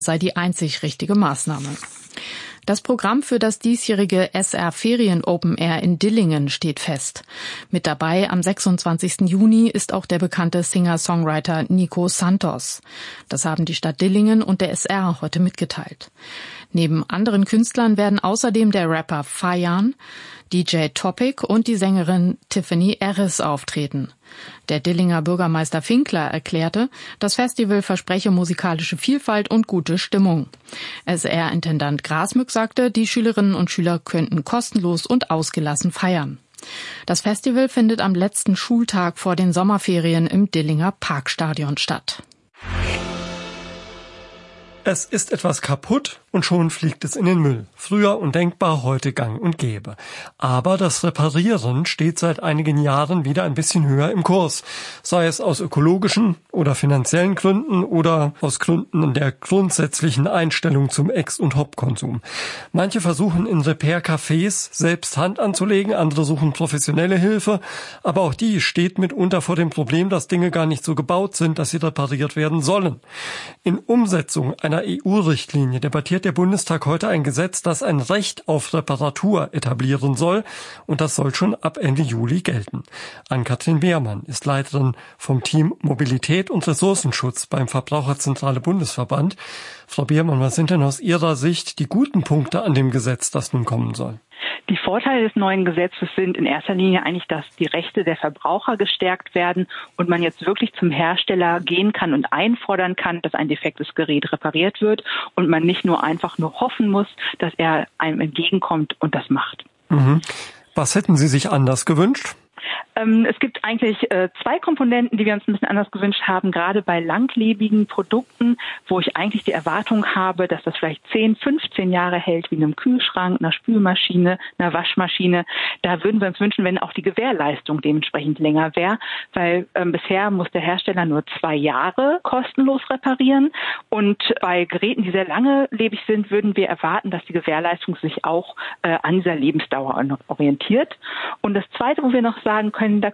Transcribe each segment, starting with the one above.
sei die einzig richtige Maßnahme. Das Programm für das diesjährige SR Ferien Open Air in Dillingen steht fest. Mit dabei am 26. Juni ist auch der bekannte Singer-Songwriter Nico Santos. Das haben die Stadt Dillingen und der SR heute mitgeteilt. Neben anderen Künstlern werden außerdem der Rapper Fayan, DJ Topic und die Sängerin Tiffany Erris auftreten. Der Dillinger Bürgermeister Finkler erklärte, das Festival verspreche musikalische Vielfalt und gute Stimmung. SR-Intendant Grasmück sagte, die Schülerinnen und Schüler könnten kostenlos und ausgelassen feiern. Das Festival findet am letzten Schultag vor den Sommerferien im Dillinger Parkstadion statt. Es ist etwas kaputt und schon fliegt es in den Müll. Früher undenkbar, heute gang und gäbe. Aber das Reparieren steht seit einigen Jahren wieder ein bisschen höher im Kurs. Sei es aus ökologischen oder finanziellen Gründen oder aus Gründen der grundsätzlichen Einstellung zum Ex- und Hop-Konsum. Manche versuchen in Repair-Cafés selbst Hand anzulegen, andere suchen professionelle Hilfe. Aber auch die steht mitunter vor dem Problem, dass Dinge gar nicht so gebaut sind, dass sie repariert werden sollen. In Umsetzung einer EU-Richtlinie debattiert der Bundestag heute ein Gesetz, das ein Recht auf Reparatur etablieren soll, und das soll schon ab Ende Juli gelten. Ann-Kathrin Beermann ist Leiterin vom Team Mobilität und Ressourcenschutz beim Verbraucherzentrale Bundesverband. Frau Beermann, was sind denn aus Ihrer Sicht die guten Punkte an dem Gesetz, das nun kommen soll? Die Vorteile des neuen Gesetzes sind in erster Linie eigentlich, dass die Rechte der Verbraucher gestärkt werden und man jetzt wirklich zum Hersteller gehen kann und einfordern kann, dass ein defektes Gerät repariert wird und man nicht nur einfach nur hoffen muss, dass er einem entgegenkommt und das macht. Was hätten Sie sich anders gewünscht? Es gibt eigentlich zwei Komponenten, die wir uns ein bisschen anders gewünscht haben, gerade bei langlebigen Produkten, wo ich eigentlich die Erwartung habe, dass das vielleicht 10, 15 Jahre hält, wie in einem Kühlschrank, einer Spülmaschine, einer Waschmaschine. Da würden wir uns wünschen, wenn auch die Gewährleistung dementsprechend länger wäre, weil bisher muss der Hersteller nur 2 Jahre kostenlos reparieren und bei Geräten, die sehr langlebig sind, würden wir erwarten, dass die Gewährleistung sich auch an dieser Lebensdauer orientiert. Und das Zweite, wo wir noch sagen können, da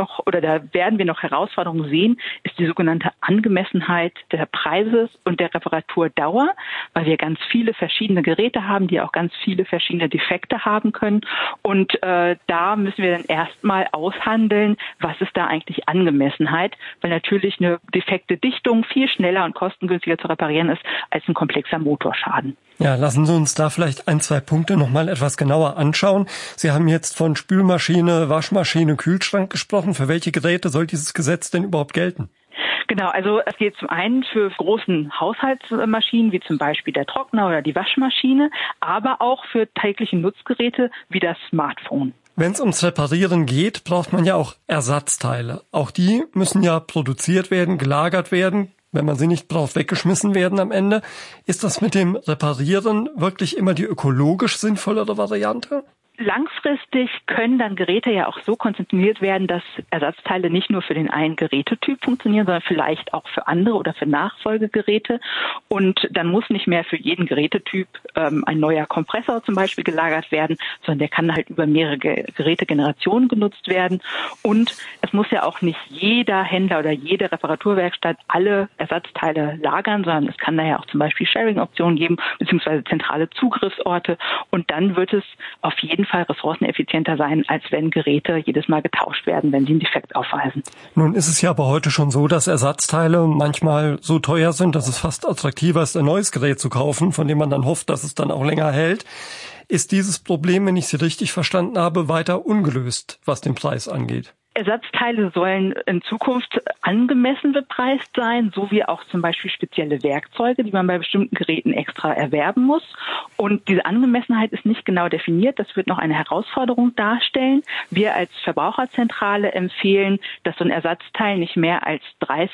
werden wir noch Herausforderungen sehen, ist die sogenannte Angemessenheit der Preises und der Reparaturdauer, weil wir ganz viele verschiedene Geräte haben, die auch ganz viele verschiedene Defekte haben können. Und da müssen wir dann erstmal aushandeln, was ist da eigentlich Angemessenheit, weil natürlich eine defekte Dichtung viel schneller und kostengünstiger zu reparieren ist als ein komplexer Motorschaden. Ja, lassen Sie uns da vielleicht 1, 2 Punkte nochmal etwas genauer anschauen. Sie haben jetzt von Spülmaschine, Waschmaschine, Kühlschrank gesprochen. Für welche Geräte soll dieses Gesetz denn überhaupt gelten? Genau, also es geht zum einen für großen Haushaltsmaschinen, wie zum Beispiel der Trockner oder die Waschmaschine, aber auch für tägliche Nutzgeräte wie das Smartphone. Wenn es ums Reparieren geht, braucht man ja auch Ersatzteile. Auch die müssen ja produziert werden, gelagert werden. Wenn man sie nicht braucht, weggeschmissen werden am Ende. Ist das mit dem Reparieren wirklich immer die ökologisch sinnvollere Variante? Langfristig können dann Geräte ja auch so konzeptioniert werden, dass Ersatzteile nicht nur für den einen Gerätetyp funktionieren, sondern vielleicht auch für andere oder für Nachfolgegeräte. Und dann muss nicht mehr für jeden Gerätetyp ein neuer Kompressor zum Beispiel gelagert werden, sondern der kann halt über mehrere Gerätegenerationen genutzt werden. Und es muss ja auch nicht jeder Händler oder jede Reparaturwerkstatt alle Ersatzteile lagern, sondern es kann daher auch zum Beispiel Sharing-Optionen geben, beziehungsweise zentrale Zugriffsorte. Und dann wird es auf jeden Fall ressourceneffizienter sein, als wenn Geräte jedes Mal getauscht werden, wenn sie einen Defekt aufweisen. Nun ist es ja aber heute schon so, dass Ersatzteile manchmal so teuer sind, dass es fast attraktiver ist, ein neues Gerät zu kaufen, von dem man dann hofft, dass es dann auch länger hält. Ist dieses Problem, wenn ich Sie richtig verstanden habe, weiter ungelöst, was den Preis angeht? Ersatzteile sollen in Zukunft angemessen bepreist sein, so wie auch zum Beispiel spezielle Werkzeuge, die man bei bestimmten Geräten extra erwerben muss. Und diese Angemessenheit ist nicht genau definiert. Das wird noch eine Herausforderung darstellen. Wir als Verbraucherzentrale empfehlen, dass so ein Ersatzteil nicht mehr als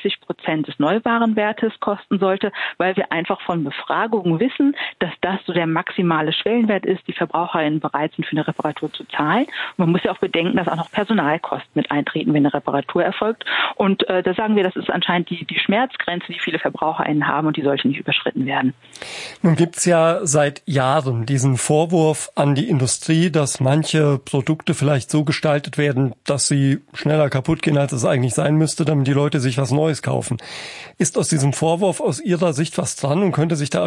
30% des Neuwarenwertes kosten sollte, weil wir einfach von Befragungen wissen, dass das so der maximale Schwellenwert ist, die VerbraucherInnen bereit sind, für eine Reparatur zu zahlen. Und man muss ja auch bedenken, dass auch noch Personalkosten mit eintreten, wenn eine Reparatur erfolgt. Und da sagen wir, das ist anscheinend die Schmerzgrenze, die viele VerbraucherInnen haben und die sollte nicht überschritten werden. Nun gibt's ja seit Jahren diesen Vorwurf an die Industrie, dass manche Produkte vielleicht so gestaltet werden, dass sie schneller kaputt gehen, als es eigentlich sein müsste, damit die Leute sich was Neues kaufen. Ist aus diesem Vorwurf aus Ihrer Sicht was dran und könnte sich da